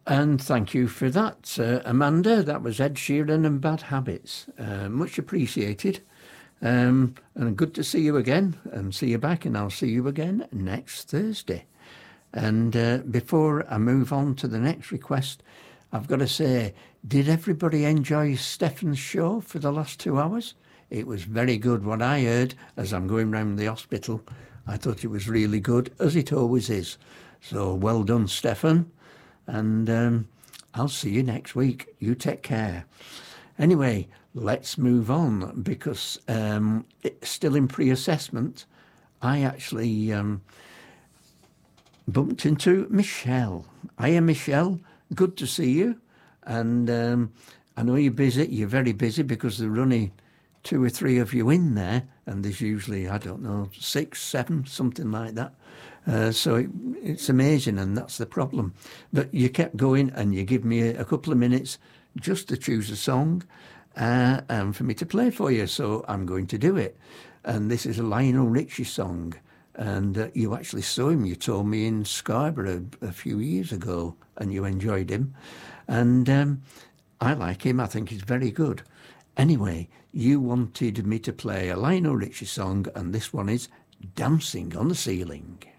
And thank you for that, Amanda. That was Ed Sheeran and Bad Habits. Much appreciated. And good to see you again and see you back. And I'll see you again next Thursday. And before I move on to the next request, I've got to say, did everybody enjoy Stefan's show for the last 2 hours? It was very good. What I heard as I'm going round the hospital, I thought it was really good, as it always is. So well done, Stefan. And I'll see you next week. You take care. Anyway, let's move on because it's still in pre-assessment. I actually bumped into Michelle. Hiya, Michelle. Good to see you. And I know you're busy. You're very busy because there are only 2 or 3 of you in there. And there's usually, I don't know, 6, 7, something like that. So it's amazing, and that's the problem. But you kept going, and you give me a couple of minutes just to choose a song and for me to play for you. So I'm going to do it. And this is a Lionel Richie song. And you actually saw him. You told me in Scarborough a few years ago, and you enjoyed him. And I like him. I think he's very good. Anyway, you wanted me to play a Lionel Richie song, and this one is Dancing on the Ceiling.